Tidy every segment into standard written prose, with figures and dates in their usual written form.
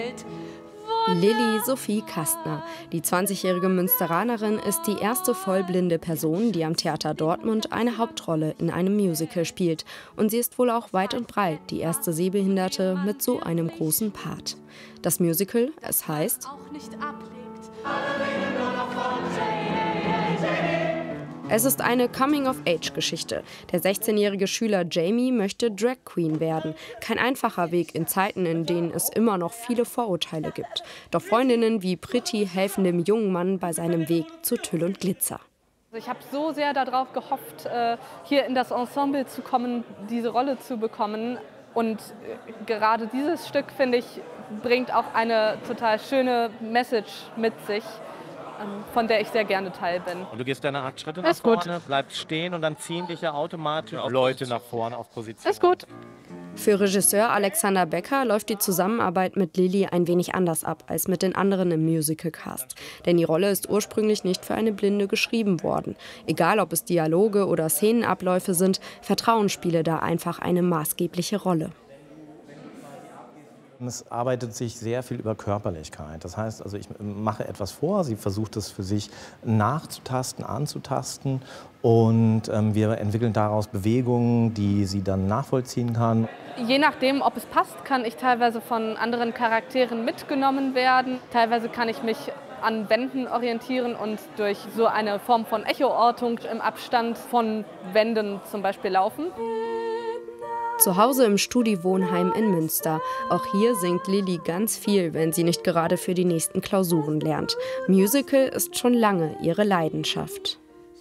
Lilly Sophie Kastner. Die 20-jährige Münsteranerin ist die erste vollblinde Person, die am Theater Dortmund eine Hauptrolle in einem Musical spielt. Und sie ist wohl auch weit und breit die erste Sehbehinderte mit so einem großen Part. Das Musical, es heißt Es ist eine Coming-of-Age-Geschichte. Der 16-jährige Schüler Jamie möchte Drag Queen werden. Kein einfacher Weg in Zeiten, in denen es immer noch viele Vorurteile gibt. Doch Freundinnen wie Pretty helfen dem jungen Mann bei seinem Weg zu Tüll und Glitzer. Ich habe so sehr darauf gehofft, hier in das Ensemble zu kommen, diese Rolle zu bekommen. Und gerade dieses Stück, finde ich, bringt auch eine total schöne Message mit sich, von der ich sehr gerne Teil bin. Und du gehst deine 8 Schritte nach vorne, bleibst stehen und dann ziehen dich ja automatisch Leute nach vorne auf Position. Ist gut. Für Regisseur Alexander Becker läuft die Zusammenarbeit mit Lilly ein wenig anders ab als mit den anderen im Musical-Cast. Denn die Rolle ist ursprünglich nicht für eine Blinde geschrieben worden. Egal, ob es Dialoge oder Szenenabläufe sind, Vertrauen spiele da einfach eine maßgebliche Rolle. Es arbeitet sich sehr viel über Körperlichkeit. Das heißt, also ich mache etwas vor, sie versucht es für sich nachzutasten, anzutasten und wir entwickeln daraus Bewegungen, die sie dann nachvollziehen kann. Je nachdem, ob es passt, kann ich teilweise von anderen Charakteren mitgenommen werden. Teilweise kann ich mich an Wänden orientieren und durch so eine Form von Echoortung im Abstand von Wänden zum Beispiel laufen. Zu Hause im Studi-Wohnheim in Münster. Auch hier singt Lilly ganz viel, wenn sie nicht gerade für die nächsten Klausuren lernt. Musical ist schon lange ihre Leidenschaft.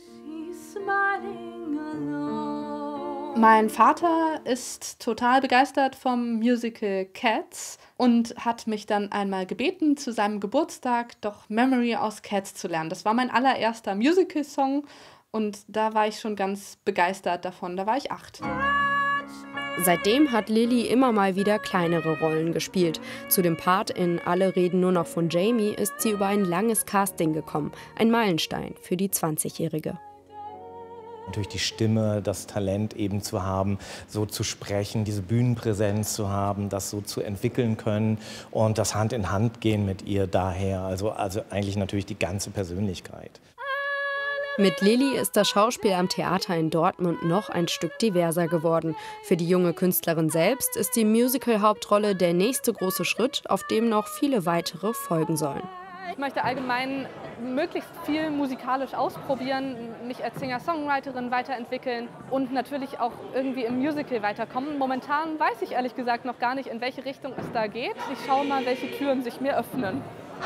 Mein Vater ist total begeistert vom Musical Cats und hat mich dann einmal gebeten, zu seinem Geburtstag doch Memory aus Cats zu lernen. Das war mein allererster Musical-Song und da war ich schon ganz begeistert davon. Da war ich 8. Seitdem hat Lilly immer mal wieder kleinere Rollen gespielt. Zu dem Part in Alle reden nur noch von Jamie ist sie über ein langes Casting gekommen. Ein Meilenstein für die 20-Jährige. Natürlich die Stimme, das Talent eben zu haben, so zu sprechen, diese Bühnenpräsenz zu haben, das so zu entwickeln können und das Hand in Hand gehen mit ihr daher. Also eigentlich natürlich die ganze Persönlichkeit. Mit Lilly ist das Schauspiel am Theater in Dortmund noch ein Stück diverser geworden. Für die junge Künstlerin selbst ist die Musical-Hauptrolle der nächste große Schritt, auf dem noch viele weitere folgen sollen. Ich möchte allgemein möglichst viel musikalisch ausprobieren, mich als Singer-Songwriterin weiterentwickeln und natürlich auch irgendwie im Musical weiterkommen. Momentan weiß ich ehrlich gesagt noch gar nicht, in welche Richtung es da geht. Ich schaue mal, welche Türen sich mir öffnen.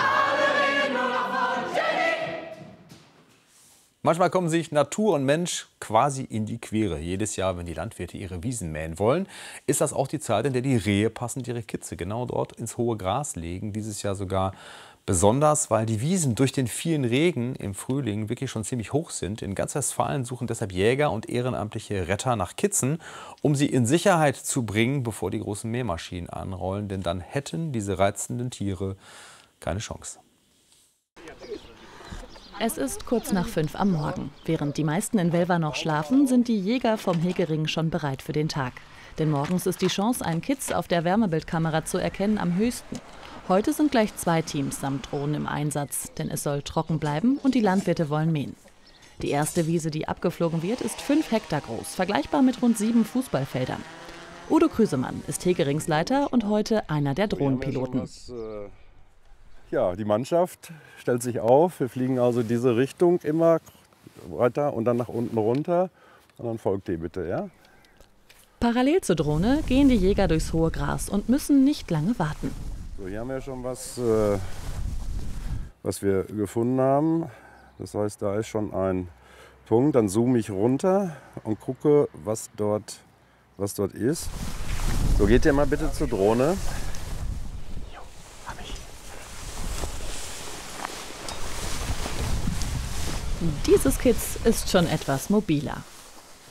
Manchmal kommen sich Natur und Mensch quasi in die Quere. Jedes Jahr, wenn die Landwirte ihre Wiesen mähen wollen, ist das auch die Zeit, in der die Rehe passend ihre Kitze genau dort ins hohe Gras legen. Dieses Jahr sogar besonders, weil die Wiesen durch den vielen Regen im Frühling wirklich schon ziemlich hoch sind. In ganz Westfalen suchen deshalb Jäger und ehrenamtliche Retter nach Kitzen, um sie in Sicherheit zu bringen, bevor die großen Mähmaschinen anrollen. Denn dann hätten diese reizenden Tiere keine Chance. Es ist kurz nach 5 am Morgen. Während die meisten in Welver noch schlafen, sind die Jäger vom Hegering schon bereit für den Tag. Denn morgens ist die Chance, einen Kitz auf der Wärmebildkamera zu erkennen, am höchsten. Heute sind gleich 2 Teams samt Drohnen im Einsatz, denn es soll trocken bleiben und die Landwirte wollen mähen. Die erste Wiese, die abgeflogen wird, ist 5 Hektar groß, vergleichbar mit rund 7 Fußballfeldern. Udo Krüsemann ist Hegeringsleiter und heute einer der Drohnenpiloten. Ja, die Mannschaft stellt sich auf. Wir fliegen also diese Richtung immer weiter und dann nach unten runter. Und dann folgt die bitte, ja? Parallel zur Drohne gehen die Jäger durchs hohe Gras und müssen nicht lange warten. So, hier haben wir schon was wir gefunden haben. Das heißt, da ist schon ein Punkt. Dann zoome ich runter und gucke, was dort ist. So, geht ihr mal bitte zur Drohne. Dieses Kitz ist schon etwas mobiler.